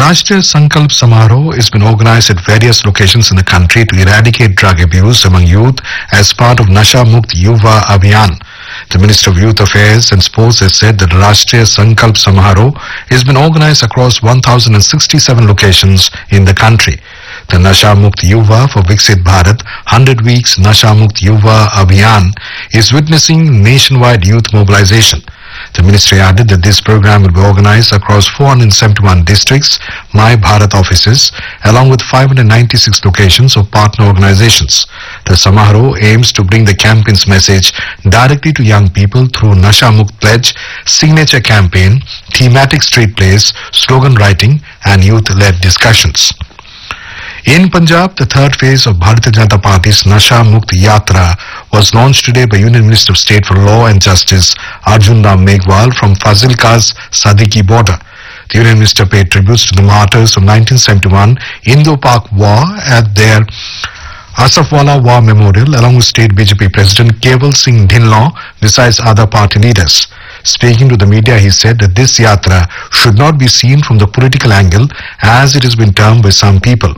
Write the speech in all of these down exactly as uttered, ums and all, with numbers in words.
Rashtriya Sankalp Samaroh has been organized at various locations in the country to eradicate drug abuse among youth as part of Nasha Mukt Yuva Abhiyan. The Minister of Youth Affairs and Sports has said that Rashtriya Sankalp Samaroh has been organized across one thousand sixty-seven locations in the country. The Nasha Mukt Yuva for Viksit Bharat one hundred Weeks Nasha Mukt Yuva Abhiyan is witnessing nationwide youth mobilization. The ministry added that this program will be organized across four hundred seventy-one districts, My Bharat offices, along with five hundred ninety-six locations of partner organizations. The Samaroh aims to bring the campaign's message directly to young people through Nasha Mukt Pledge, signature campaign, thematic street plays, slogan writing and youth-led discussions. In Punjab, the third phase of Bharatiya Janata Party's Nasha Mukt Yatra was launched today by Union Minister of State for Law and Justice Arjun Ram Meghwal from Fazilka's Sadiki border. The Union Minister paid tributes to the martyrs of nineteen seventy-one Indo-Pak War at their Asafwala War Memorial along with State B J P President Keval Singh Dhinlon besides other party leaders. Speaking to the media, he said that this yatra should not be seen from the political angle as it has been termed by some people.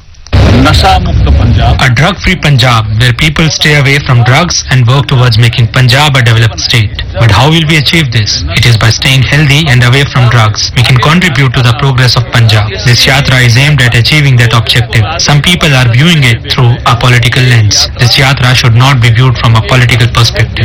A drug-free Punjab where people stay away from drugs and work towards making Punjab a developed state. But how will we achieve this? It is by staying healthy and away from drugs. We can contribute to the progress of Punjab. This yatra is aimed at achieving that objective. Some people are viewing it through a political lens. This yatra should not be viewed from a political perspective.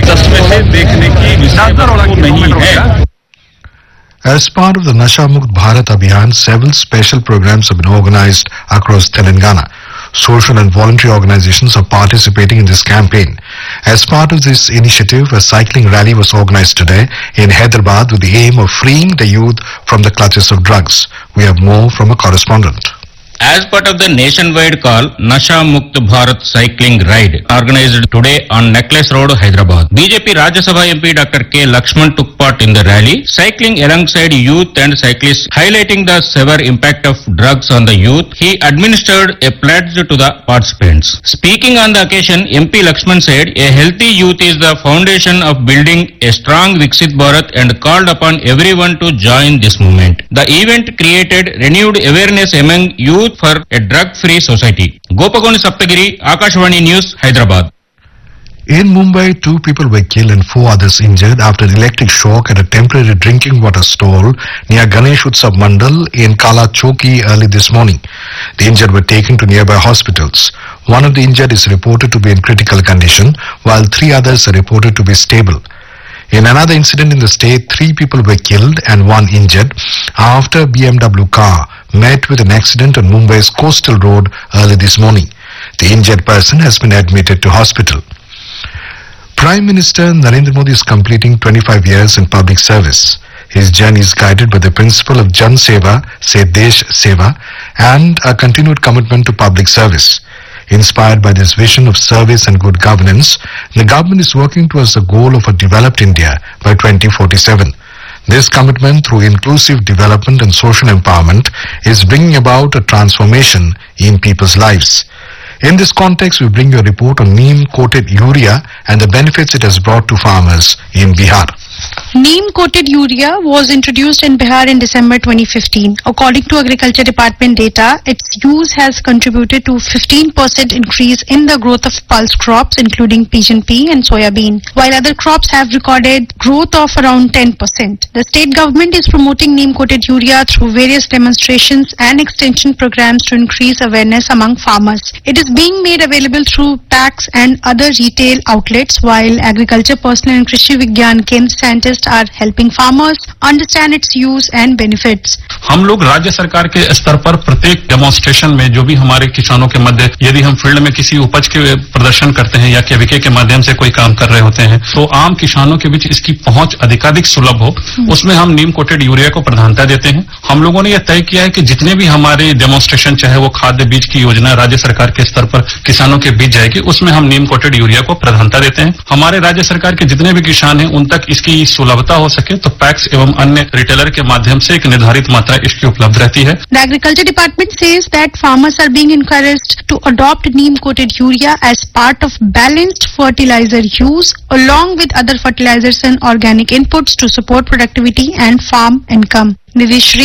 As part of the Nasha Mukt Bharat Abhiyan, several special programs have been organized across Telangana. Social and voluntary organizations are participating in this campaign. As part of this initiative, a cycling rally was organized today in Hyderabad with the aim of freeing the youth from the clutches of drugs. We have more from a correspondent. As part of the nationwide call, Nasha Mukt Bharat Cycling Ride, organized today on Necklace Road, Hyderabad. B J P Rajya Sabha M P Doctor K. Lakshman took part in the rally, cycling alongside youth and cyclists, highlighting the severe impact of drugs on the youth. He administered a pledge to the participants. Speaking on the occasion, M P Lakshman said, "A healthy youth is the foundation of building a strong Viksit Bharat," and called upon everyone to join this movement. The event created renewed awareness among youth for a drug-free society. Gopagoni Saptagiri, Akashvani News, Hyderabad. In Mumbai, two people were killed and four others injured after an electric shock at a temporary drinking water stall near Ganesh Utsav Mandal in Kala Choki early this morning. The injured were taken to nearby hospitals. One of the injured is reported to be in critical condition, while three others are reported to be stable. In another incident in the state, three people were killed and one injured after a B M W car met with an accident on Mumbai's coastal road early this morning. The injured person has been admitted to hospital. Prime Minister Narendra Modi is completing twenty-five years in public service. His journey is guided by the principle of Jan Seva, Se Desh Seva, and a continued commitment to public service. Inspired by this vision of service and good governance, the government is working towards the goal of a developed India by twenty forty-seven. This commitment through inclusive development and social empowerment is bringing about a transformation in people's lives. In this context, we bring you a report on neem-coated urea and the benefits it has brought to farmers in Bihar. Neem-coated urea was introduced in Bihar in December twenty fifteen. According to Agriculture Department data, its use has contributed to fifteen percent increase in the growth of pulse crops including pigeon pea and soya bean, while other crops have recorded growth of around ten percent. The state government is promoting neem-coated urea through various demonstrations and extension programs to increase awareness among farmers. It is being made available through packs and other retail outlets, while Agriculture Personnel and Krishi Vigyan Kendra scientists are helping farmers understand its use and benefits. हम लोग राज्य सरकार के स्तर पर प्रत्येक demonstration में जो भी हमारे किसानों के मध्य यदि हम फील्ड में किसी उपज के प्रदर्शन करते हैं या केवीके के माध्यम से कोई काम कर रहे होते हैं तो आम किसानों के बीच इसकी पहुंच अधिकाधिक सुलभ हो, उसमें हम नीम कोटेड यूरिया को प्रधानता देते हैं. हम लोगों ने यह तय किया है कि जितने भी हमारे डेमोन्स्ट्रेशन चाहे वो खाद्य बीज की योजना राज्य सरकार के स्तर पर किसानों के बीच जाएगी, उसमें हम नीम कोटेड यूरिया को प्रधानता देते हैं. हमारे राज्य सरकार के जितने भी किसान हैं उन तक इसकी सुलभता हो सके तो पैक्स एवं अन्य रिटेलर के माध्यम से एक निर्धारित मात्रा इसकी उपलब्ध रहती है. The Agriculture Department says that farmers are being encouraged to adopt neem-coated urea as part of balanced fertilizer use along with other fertilizers and organic inputs to support productivity and farm income. Nidhi Shri